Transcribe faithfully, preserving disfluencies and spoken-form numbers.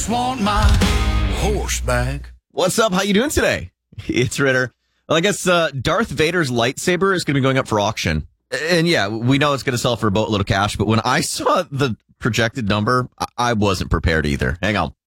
Want my horse back. What's up? How you doing today? It's Ritter. Well, I guess uh, Darth Vader's lightsaber is going to be going up for auction. And yeah, we know it's going to sell for a boatload of cash, but when I saw the projected number, I, I wasn't prepared either. Hang on.